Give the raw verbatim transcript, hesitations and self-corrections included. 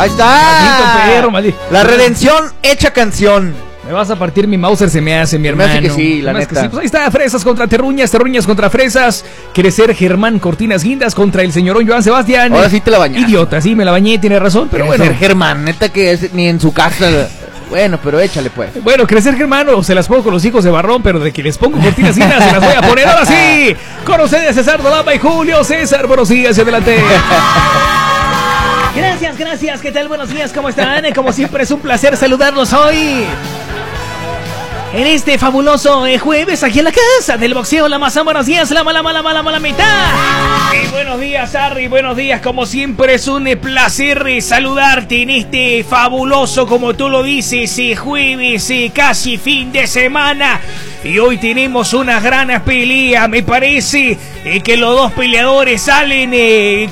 Ahí está. Maldito perro, maldito. La redención hecha canción. Me vas a partir mi Mauser, se me hace, mi hermano. Me hace que sí, la Me hace neta. que sí. Pues ahí está, fresas contra terruñas, terruñas contra fresas. Crecer Germán Cortinas Guindas contra el señorón Joan Sebastián. Ahora sí te la bañaste. Idiota, sí, me la bañé, tiene razón, pero Crecer bueno. Germán, neta que es ni en su casa. Bueno, pero échale pues. Bueno, crecer Germán, o se las pongo con los hijos de Barrón, pero de que les pongo Cortinas Guindas se las voy a poner ahora sí. Con ustedes César Dolama y Julio César. Buenos días, adelante. Gracias, gracias, ¿qué tal? Buenos días, ¿cómo están? Como siempre es un placer saludarlos hoy en este fabuloso eh, jueves aquí en la casa del boxeo. La masa, buenos días, la mala, mala, mala, mala mitad. Y buenos días, Harry, buenos días. Como siempre es un eh, placer eh, saludarte en este fabuloso, como tú lo dices, eh, jueves, eh, casi fin de semana. Y hoy tenemos una gran pelea, me parece eh, que los dos peleadores salen... Eh,